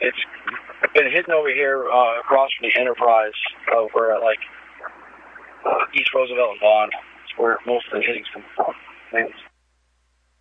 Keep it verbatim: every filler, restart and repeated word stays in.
it's been hitting over here uh, across from the Enterprise over at like uh, East Roosevelt and Vaughn. That's where most of the hitting's come from.